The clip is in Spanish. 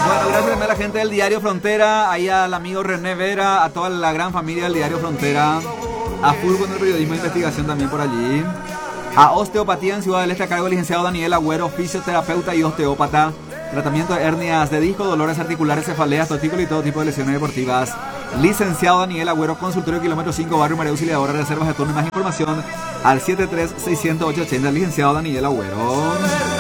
Bueno, gracias también a la gente del Diario Frontera, ahí al amigo René Vera, a toda la gran familia del Diario Frontera, a full con el periodismo de investigación también por allí. A Osteopatía en Ciudad del Este a cargo del licenciado Daniel Agüero, fisioterapeuta y osteópata. Tratamiento de hernias de disco, dolores articulares, cefaleas, tortícolis y todo tipo de lesiones deportivas. Licenciado Daniel Agüero, consultorio kilómetro 5, barrio María Auxiliadora, reservas de turno y más información al 73-600-880. Licenciado Daniel Agüero.